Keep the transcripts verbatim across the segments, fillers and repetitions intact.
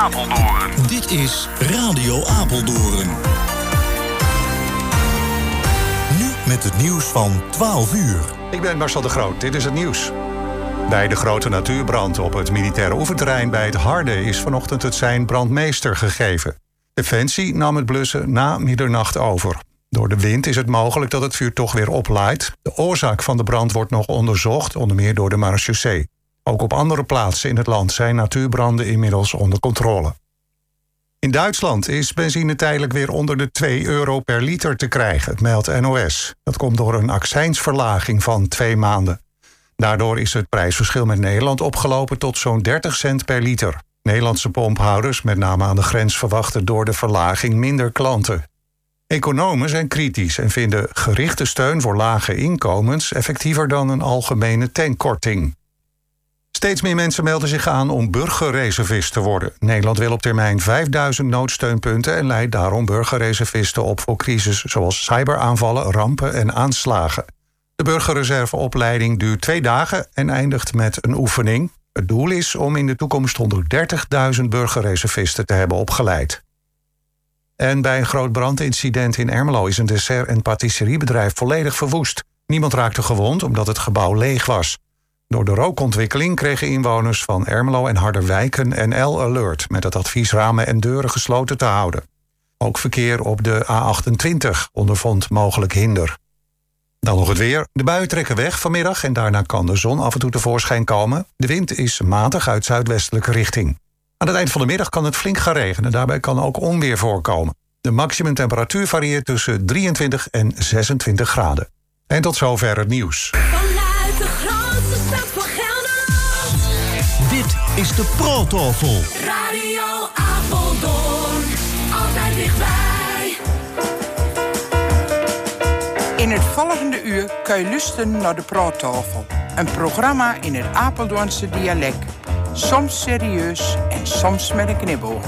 Apeldoorn. Dit is Radio Apeldoorn. Nu met het nieuws van twaalf uur. Ik ben Marcel de Groot, dit is het nieuws. Bij de grote natuurbrand op het militaire oefenterrein bij het Harde is vanochtend het sein brandmeester gegeven. Defensie nam het blussen na middernacht over. Door de wind is het mogelijk dat het vuur toch weer oplaait. De oorzaak van de brand wordt nog onderzocht, onder meer door de marechaussee. Ook op andere plaatsen in het land zijn natuurbranden inmiddels onder controle. In Duitsland is benzine tijdelijk weer onder de twee euro per liter te krijgen, het meldt N O S. Dat komt door een accijnsverlaging van twee maanden. Daardoor is het prijsverschil met Nederland opgelopen tot zo'n dertig cent per liter. Nederlandse pomphouders, met name aan de grens, verwachten door de verlaging minder klanten. Economen zijn kritisch en vinden gerichte steun voor lage inkomens effectiever dan een algemene tankkorting. Steeds meer mensen melden zich aan om burgerreservist te worden. Nederland wil op termijn vijfduizend noodsteunpunten en leidt daarom burgerreservisten op voor crisis zoals cyberaanvallen, rampen en aanslagen. De burgerreserveopleiding duurt twee dagen en eindigt met een oefening. Het doel is om in de toekomst honderddertigduizend burgerreservisten te hebben opgeleid. En bij een groot brandincident in Ermelo is een dessert- en patisseriebedrijf volledig verwoest. Niemand raakte gewond omdat het gebouw leeg was. Door de rookontwikkeling kregen inwoners van Ermelo en Harderwijk een N L-alert met het advies ramen en deuren gesloten te houden. Ook verkeer op de A achtentwintig ondervond mogelijk hinder. Dan nog het weer. De buien trekken weg vanmiddag en daarna kan de zon af en toe tevoorschijn komen. De wind is matig uit zuidwestelijke richting. Aan het eind van de middag kan het flink gaan regenen. Daarbij kan ook onweer voorkomen. De maximumtemperatuur varieert tussen drieëntwintig en zesentwintig graden. En tot zover het nieuws. Vanuit de grootste stad van Gelderland. Dit is de Protofel. Radio Apeldoorn. Altijd dichtbij. In het volgende uur kun je luisteren naar de Protofel. Een programma in het Apeldoornse dialect. Soms serieus en soms met een knipoog.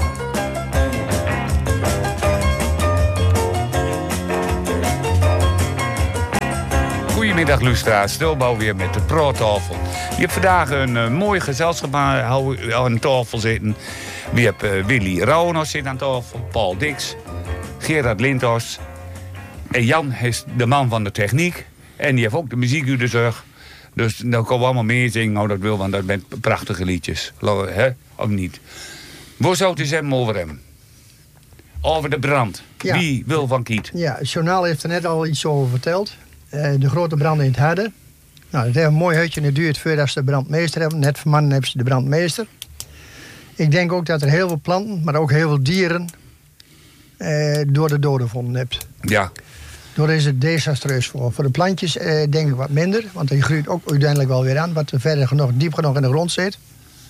Goedemiddag luisteraars, Stilbouw weer met de Protofel. Je hebt vandaag een uh, mooi gezelschap aan, aan tafel zitten. Je hebt uh, Willy Rauwnos zitten aan tafel, Paul Dix, Gerard Lindhorst. En Jan is de man van de techniek. En die heeft ook de muziek uit de zorg. Dus dan komen we allemaal mee zingen, nou dat wil, want dat zijn prachtige liedjes. Hè? Of niet? Waar zou het eens hebben over hem? Over de brand. Ja. Wie wil van Kiet? Ja, het journaal heeft er net al iets over verteld. Uh, de grote brand in het Harde. Nou, het heeft een mooi hutje en het duurt voordat ze de brandmeester hebben. Net voor mannen hebben ze de brandmeester. Ik denk ook dat er heel veel planten, maar ook heel veel dieren uh, door de doden gevonden hebt. Ja. Door is het desastreus voor. Voor de plantjes uh, denk ik wat minder, want die groeit ook uiteindelijk wel weer aan, wat verder genoeg, diep genoeg in de grond zit.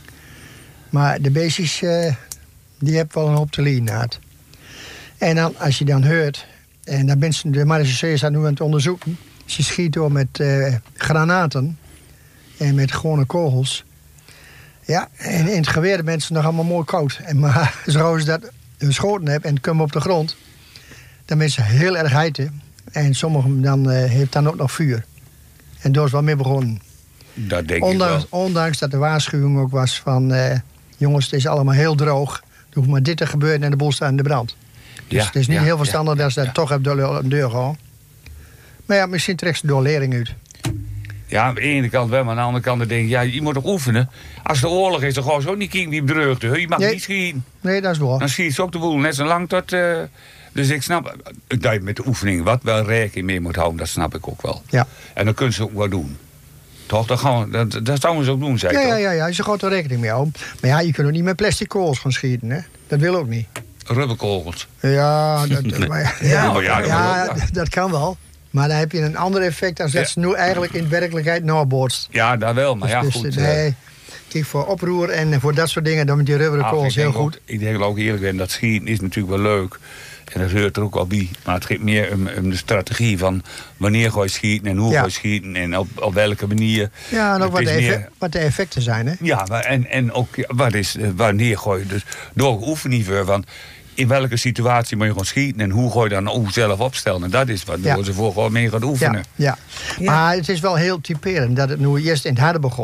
Maar de beestjes, uh, die hebben wel een hoop te leren gehad. En dan, als je dan hoort, en dan ben de marechaussee staat nu aan het onderzoeken. Ze schiet door met uh, granaten en met gewone kogels. Ja, en in het geweer de mensen nog allemaal mooi koud. En maar zoals ze dat geschoten hebben en komen op de grond, dan mensen heel erg hijten. En sommigen dan uh, heeft dan ook nog vuur. En daar is wel mee begonnen. Dat denk ondanks, ik wel. Ondanks dat de waarschuwing ook was van, uh, jongens, het is allemaal heel droog. Er hoeft maar dit te gebeuren en de boel staat in de brand. Dus ja, het is niet ja, heel verstandig ja, dat ze dat ja. toch op de deur gaan. Maar ja, misschien trekt ze door lering uit. Ja, aan de ene kant wel, maar aan de andere kant denk ik, ja, je moet toch oefenen. Als de oorlog is, dan gewoon zo niet kijken wie bedreugd is. Je mag Nee. niet schieten. Nee, dat is waar. Dan schiet ze ook de boel net zo lang tot... Uh, dus ik snap dat je met de oefening wat wel rekening mee moet houden, dat snap ik ook wel. Ja. En dan kunnen ze ook wel doen. Toch? Dat, gaan we, dat, dat zouden ze ook doen, zei Ja, ik ja, toch? ja, ja, je gaat er rekening mee houden. Maar ja, je kunt ook niet met plastic kogels gaan schieten, hè. Dat wil ook niet. Rubberkogels. Ja, dat, maar, ja, Ja, maar ja, ja, dat wil ook, ja. dat kan wel. Maar dan heb je een ander effect als dat Ja. ze nu eigenlijk in werkelijkheid nabootst. Ja, dat wel, maar ja, dus, goed. Dus, uh, nee, kijk, voor oproer en voor dat soort dingen, dan met die rubberen ach, kogels ik heel denk goed. Ook, ik denk ook eerlijk ben, dat schieten is natuurlijk wel leuk. En dat hoort er ook wel bij. Maar het gaat meer om, om de strategie van wanneer ga je schieten en hoe Ja. ga je schieten en op, op welke manier. Ja, en ook Het wat is de, meer- effect, wat de effecten zijn, hè. Ja, maar en, en ook ja, wat is, eh, wanneer gooi je dus door oefenniveau van in welke situatie moet je gewoon schieten en hoe gooi je dan ook zelf opstellen. En dat is wat Ja. ze voor gewoon mee gaat oefenen. Ja, ja. Ja. Maar het is wel heel typerend dat het nu eerst in het harde begon.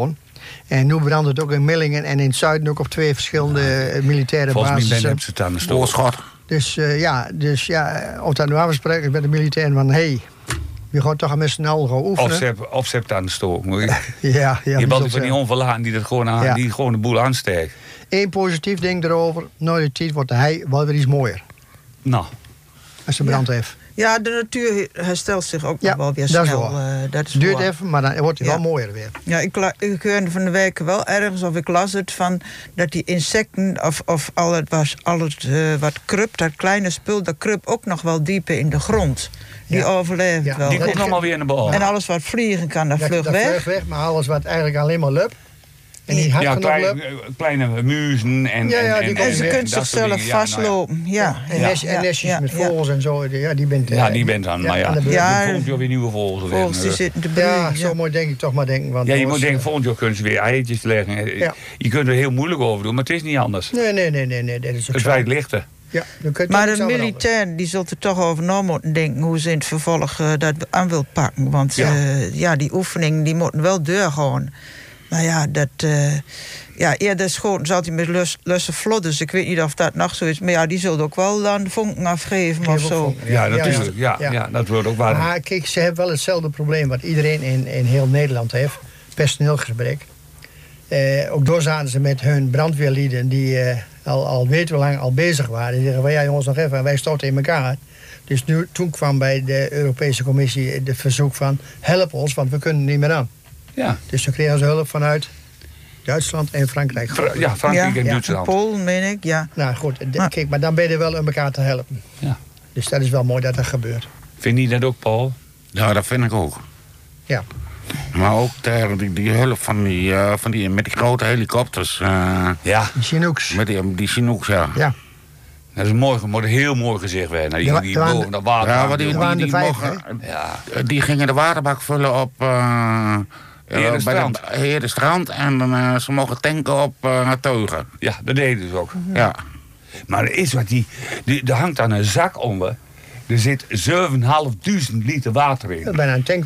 En nu brandt het ook in Millingen en in het zuiden ook op twee verschillende uh, militaire Volgens mij bases. ben je het aan de stoel. Oorschot. Dus uh, ja, dus ja, of dat nu afgesproken is met de militairen van hé, hey, je gaat toch met z'n allen gaan oefenen. Of ze hebben of ze hebben het aan de stoel. ja, ja, je die bent zal van die zijn. onverlaten die, dat gewoon aan, Ja. die gewoon de boel aansteekt. Eén positief ding erover, na de tijd wordt de hei wel weer iets mooier. Nou, Als de brand heeft. Ja, de natuur herstelt zich ook Ja, nog wel weer dat is snel. waar. eh, dat is Duurt waar. even, maar dan wordt hij Ja. wel mooier weer. Ja, ik, la- ik hoorde van de week wel ergens, of ik las het, van dat die insecten, of, of al het, was, al het uh, wat krup, dat kleine spul, dat krup ook nog wel dieper in de grond. Die Ja. overleeft Ja, wel. die dat komt is- allemaal weer naar boven. En alles wat vliegen kan, dat Dat, vlucht dat weg. vlucht weg, maar alles wat eigenlijk alleen maar lup. En die hard Ja, genoeg klein, lup. kleine muizen en... Ja, ja, en, die en, En ze Ja, kunt dat soort zichzelf dingen. Ja, nou ja. vastlopen. Ja, En, ja, nest- ja, en nestjes ja, met ja. vogels en zo. Ja, die bent, Ja, eh, die bent dan, maar ja. aan de beurt. Ja, Ja, volgend jaar weer nieuwe vogels. Volgens die weer. zitten te Ja, broeien. zo moet denk ik toch maar denken. Want Ja, je moet anders, denken, eh, volgend jaar kunnen ze weer eitjes leggen. Ja. Je kunt er heel moeilijk over doen, maar het is niet anders. Nee, nee, nee, nee, nee, dat is ook Het zo. feit ligt er. Ja, dan kun je Maar toch de niks aan militair die zult er toch over na moeten denken hoe ze in het vervolg eh, dat aan wil pakken. Want Ja. ja, ja die oefeningen die moeten wel doorgaan. Maar ja, dat. eh, ja, eerder schoten zat hij met lus, lusse vlot, dus ik weet niet of dat nog zo is. Maar ja, die zullen ook wel dan de vonken afgeven of Geef zo. op vonken. Ja, Ja, natuurlijk. Ja, ja. ja, dat wordt ook waar. Maar kijk, ze hebben wel hetzelfde probleem wat iedereen in, in heel Nederland heeft. Personeelsgebrek. Eh, ook door zaten ze met hun brandweerlieden die eh, al, al weten we lang al bezig waren. Die zeggen van ja jongens nog even, wij storten in elkaar. Dus nu, toen kwam bij de Europese Commissie het verzoek van help ons, want we kunnen niet meer aan. Ja, Dus toen kregen ze hulp vanuit Duitsland en Frankrijk. Fra- ja Frankrijk en ja, Duitsland. Polen, meen ik, ja. Nou goed, de- Maar- kijk, maar dan ben je wel om elkaar te helpen. Ja. Dus dat is wel mooi dat dat gebeurt. Vind je dat ook, Paul? Ja, dat vind ik ook. Ja. Maar ook de, die, die hulp van die, eh, van die, met die grote helikopters. eh, Ja, Die Chinooks. met die, die Chinooks, ja. Ja. dat is een mooi, moet een heel mooi gezicht werden. Die, Ja, die er waren boven dat water. Ja, maar die, Er die, waren die, er vijf, mogen, Ja, die gingen de waterbak vullen op uh, Herenstrand. bij de Herenstrand. En uh, ze mogen tanken op uh, Teugen. ja, dat deden ze ook. Ja. Maar er is wat, die, die, er hangt aan een zak onder. Er zit zevenduizend vijfhonderd liter water in. Bijna een tank.